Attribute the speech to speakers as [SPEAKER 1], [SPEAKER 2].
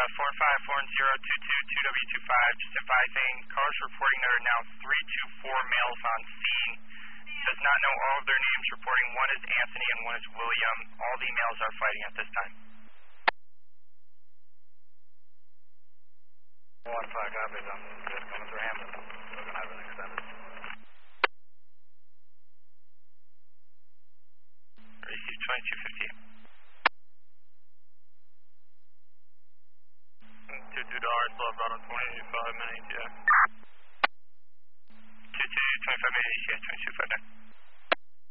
[SPEAKER 1] 454-022-2W25, just advising, cars reporting there are now 324 males on scene. Does not know all of their names, reporting one is Anthony and one is William. All the males are fighting at this time.
[SPEAKER 2] 1-5 copies, I'm just coming through Hampton. We're going to have an extended.
[SPEAKER 1] Receive 2250. $22, still about a 25 minute ETA. 25 minute ETA, 2250.